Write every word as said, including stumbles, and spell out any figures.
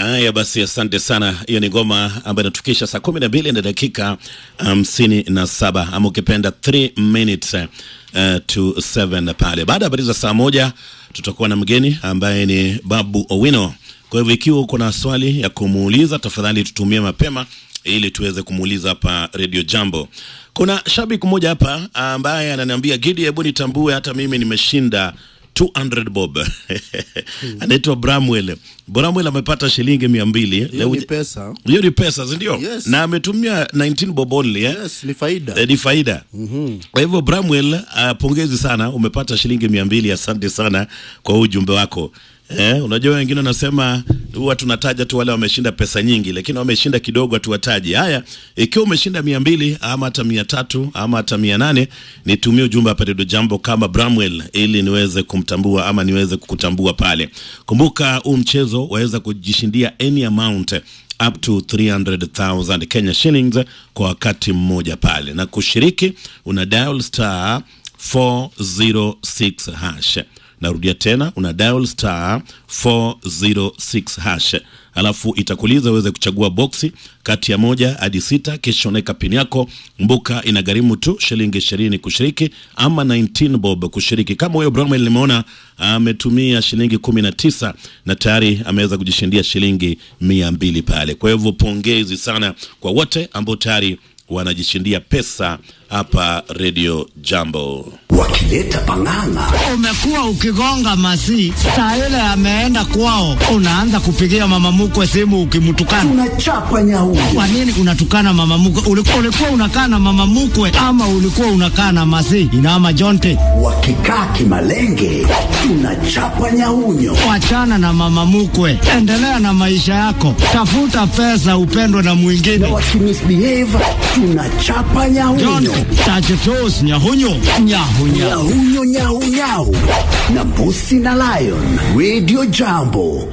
Haya basi, asante sana. Hiyo ni ngoma ambayo inatukisha saa kumi na mbili na dakika hamsini na saba ama ukipenda three minutes uh, to seven pale. Baada ya habari za saa moja tutakuwa na mgeni ambaye ni Babu Owino. Kwa hivyo ikiwa uko na swali ya kumuuliza, tafadhali tutumie mapema ili tuweze kumuuliza hapa Radio Jambo. Kuna shabiki mmoja hapa ambaye ananiambia, Gidi, hebu nitambue hata mimi nimeshinda two hundred bob. Anaitwa Bramwell. Bramwell amepata shilingi mia mbili. Hiyo ni pesa. Hiyo ni pesa, ndio? Yes. Na ametumia nineteen bob only, eh? Yes, ni faida. E, ni faida. Mhm. Kwa hivyo Bramwell, uh, pongezi sana, umepata shilingi mia mbili. Asante sana kwa ujumbe wako. Eh, unajua wengine wanasema huwa tunataja tu wale wameshinda pesa nyingi, lakini wameshinda kidogo tuwataji. Haya, ikiwa umeshinda mia mbili ama hata mia tatu ama hata mia nane, nitumie ujumbe hapa Radio Jambo kama Bramwell ili niweze kumtambua ama niweze kukutambua pale. Kumbuka huu mchezo waweza kujishindia any amount up to three hundred thousand Kenya shillings kwa wakati mmoja pale. Na kushiriki una dial star four oh six hash. Narudia tena, una dial star four oh six hash. Alafu itakuuliza uweze kuchagua boxi kati ya moja hadi sita, kisha unaweka pin yako. Mbuka inagharimu tu shilingi ishirini kushiriki ama nineteen bob kushiriki. Kama huyo Bramwell nimeona ametumia shilingi kumi na tisa na tayari ameweza kujishindia shilingi mia mbili pale. Kwa hivyo pongezi sana kwa wote ambao tayari wanajishindia pesa hapa Radio Jambo. Wakileta pang'ang'a. Umekuwa ukigonga masi, saa ile ameenda kwao, unaanza kupigia mama mkwe simu ukimtukana. Tunachapa nyau. Kwa nini unatukana mama mkwe? Ulikuwa, ulikuwa unakaa na mama mkwe ama ulikuwa unakaa na masi? Inama Jonte. Wakikaa kimalenge, tunachapa nyaunyo. Wachana na mama mkwe, endelea na maisha yako. Tafuta pesa, upendwe na mwingine. Na wakimisbehave, tunachapa nyaunyo. Tachetos nyahunyo nyahunya Nyahunyo nyau nyau na Mbusi na Lion. Radio Jambo.